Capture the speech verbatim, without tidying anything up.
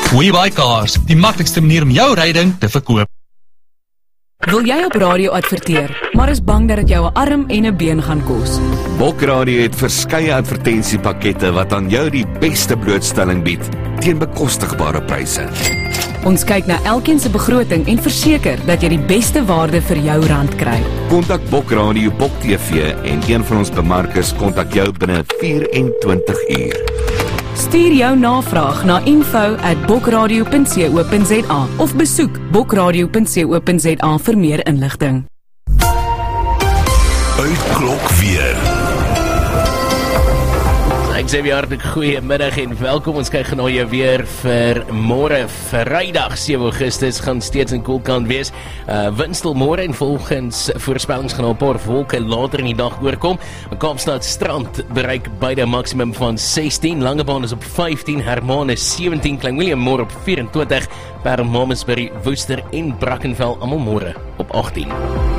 WeBuy Cars, die maklikste manier om jou ryding te verkoop. Wil jy op radio adverteer, maar is bang dat dit jou 'n arm en 'n been gaan kos? Bok Radio het verskeie advertensiepakkette wat aan jou die beste blootstelling bied teen bekostigbare pryse. Ons kyk na elkeen se begroting en verseker dat jy die beste waarde vir jou rand kry. Kontak Bok Radio, Bok T V en een van ons bemarkers kontak jou binne vyf en twintig uur. Stuur jou navraag na info at bokradio punt co punt za of besoek bokradio punt co punt za vir meer inligting. Uitklok weer. Ek sê weer hartlik goeiemiddag en welkom. Ons kyk na jou weer vir môre Vrydag sewe Augustus gaan steeds in koelkant wees. Uh, windstil môre en volgens voorspellings gaan 'n paar wolke later in die dag oorkom. Kaapstad strand bereik beide maksimum van sestien, Langebaan is op vyftien, Hermanus sewentien, Klein Willem môre op vyf en twintig, Parel, Mamasbury, Woester en Brackenfell almal môre op agttien.